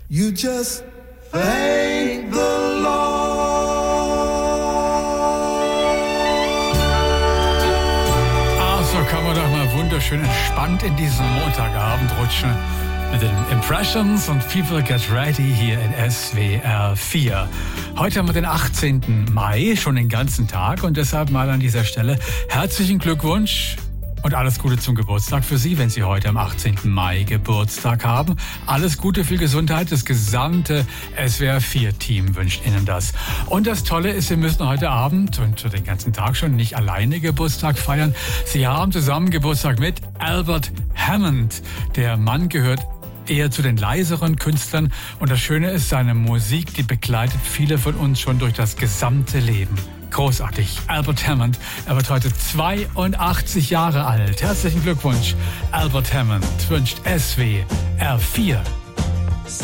You just thank the Lord. So kann man doch mal wunderschön entspannt in diesen Montagabend rutschen mit den Impressions und People Get Ready hier in SWR 4. Heute haben wir den 18. Mai, schon den ganzen Tag, und deshalb mal an dieser Stelle herzlichen Glückwunsch und alles Gute zum Geburtstag für Sie, wenn Sie heute am 18. Mai Geburtstag haben. Alles Gute, viel Gesundheit. Das gesamte SWR 4-Team wünscht Ihnen das. Und das Tolle ist, Sie müssen heute Abend und den ganzen Tag schon nicht alleine Geburtstag feiern. Sie haben zusammen Geburtstag mit Albert Hammond. Der Mann gehört eher zu den leiseren Künstlern. Und das Schöne ist, seine Musik, die begleitet viele von uns schon durch das gesamte Leben. Großartig. Albert Hammond, er wird heute 82 Jahre alt. Herzlichen Glückwunsch. Albert Hammond wünscht SWR 4.